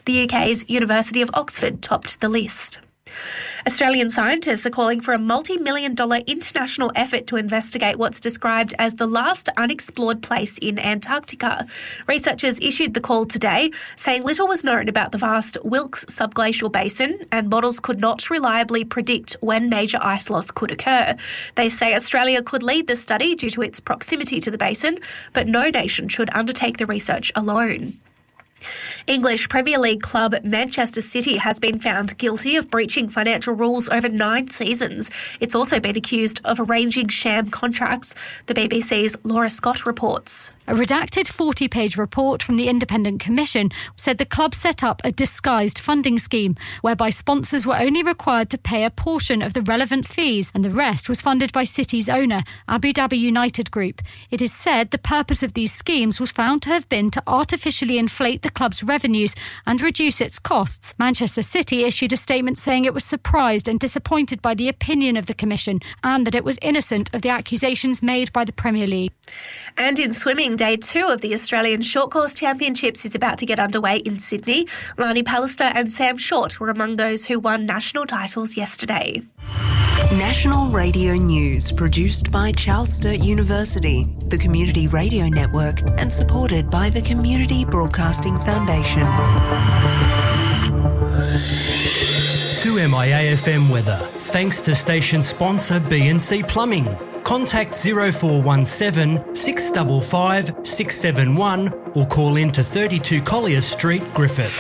The UK's University of Oxford topped the list. Australian scientists are calling for a multi-million-dollar international effort to investigate what's described as the last unexplored place in Antarctica. Researchers issued the call today, saying little was known about the vast Wilkes subglacial basin and models could not reliably predict when major ice loss could occur. They say Australia could lead the study due to its proximity to the basin, but no nation should undertake the research alone. English Premier League club Manchester City has been found guilty of breaching financial rules over 9 seasons. It's also been accused of arranging sham contracts, the BBC's Laura Scott reports. A redacted 40-page report from the Independent Commission said the club set up a disguised funding scheme whereby sponsors were only required to pay a portion of the relevant fees and the rest was funded by City's owner, Abu Dhabi United Group. It is said the purpose of these schemes was found to have been to artificially inflate the club's revenues and reduce its costs. Manchester City issued a statement saying it was surprised and disappointed by the opinion of the Commission and that it was innocent of the accusations made by the Premier League. And in swimming, Day 2 of the Australian Short Course Championships is about to get underway in Sydney. Lani Pallister and Sam Short were among those who won national titles yesterday. National Radio News, produced by Charles Sturt University, the Community Radio Network, and supported by the Community Broadcasting Foundation. 2MIA-FM weather, thanks to station sponsor B&C Plumbing. Contact 0417 655 671 or call in to 32 Collier Street, Griffith.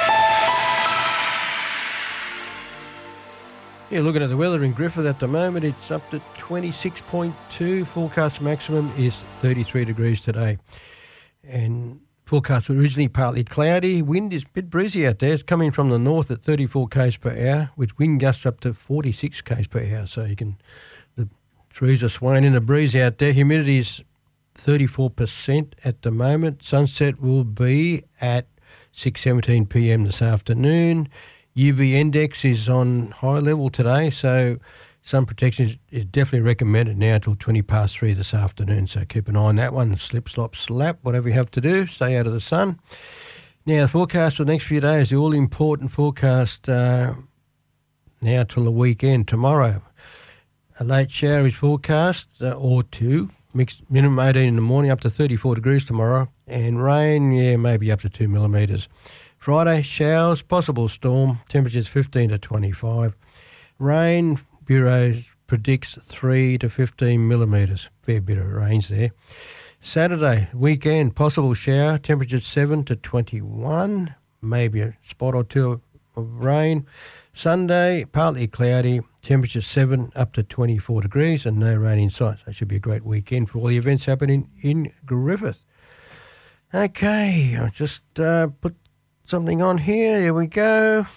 Yeah, looking at the weather in Griffith at the moment, it's up to 26.2. Forecast maximum is 33 degrees today. And forecast was originally partly cloudy. Wind is a bit breezy out there. It's coming from the north at 34 k's per hour, with wind gusts up to 46 k's per hour. So the trees are swaying in a breeze out there. Humidity is 34% at the moment. Sunset will be at 6:17 p.m. this afternoon. UV index is on high level today, so sun protection is definitely recommended now till 20 past 3 this afternoon. So keep an eye on that one. Slip, slop, slap, whatever you have to do. Stay out of the sun. Now, the forecast for the next few days, the all-important forecast now till the weekend, tomorrow. A late shower is forecast, or 2. Mixed minimum 18 in the morning, up to 34 degrees tomorrow. And rain, maybe up to 2 millimetres. Friday, showers, possible storm, temperatures 15 to 25. Rain, Bureau predicts 3 to 15 millimetres. Fair bit of range there. Saturday, weekend, possible shower, temperatures 7 to 21. Maybe a spot or two of rain. Sunday, partly cloudy, temperatures 7 up to 24 degrees and no rain in sight. So it should be a great weekend for all the events happening in Griffith. Okay, I'll just put something on here. Here we go.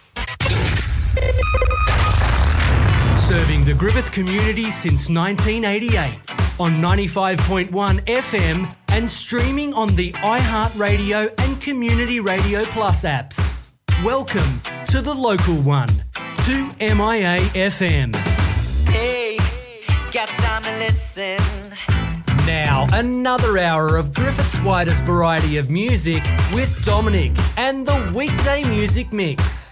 Serving the Griffith community since 1988 on 95.1 FM and streaming on the iHeartRadio and Community Radio Plus apps. Welcome to the local one, 2MIA FM. Hey, got time to listen. Now, another hour of Griffith's widest variety of music with Dominic and the Weekday Music Mix.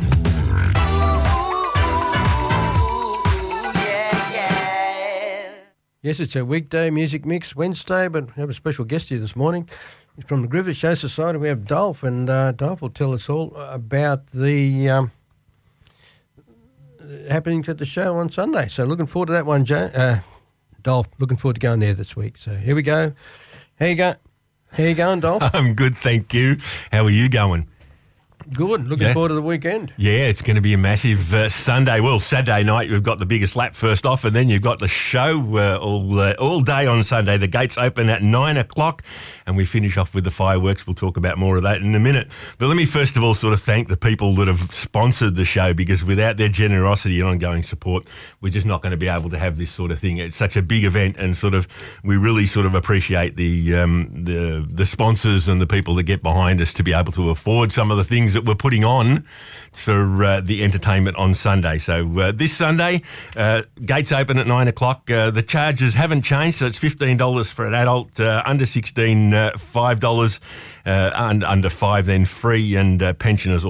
Yes, it's a Weekday Music Mix Wednesday, but we have a special guest here this morning. He's from the Griffith Show Society. We have Dolph, and Dolph will tell us all about the happenings at the show on Sunday. So looking forward to that one, Dolph. Looking forward to going there this week. So here we go. How you going, Dolph? I'm good, thank you. How are you going? Good. Looking forward to the weekend. Yeah, it's going to be a massive Sunday. Well, Saturday night we've got the biggest lap first off, and then you've got the show all day on Sunday. The gates open at 9 o'clock, and we finish off with the fireworks. We'll talk about more of that in a minute. But let me first of all sort of thank the people that have sponsored the show, because without their generosity and ongoing support, we're just not going to be able to have this sort of thing. It's such a big event, and we really appreciate the sponsors and the people that get behind us to be able to afford some of the things that we're putting on for the entertainment on Sunday. So this Sunday, gates open at 9 o'clock. The charges haven't changed, so it's $15 for an adult, under 16, $5, and under 5 then free, and pensioners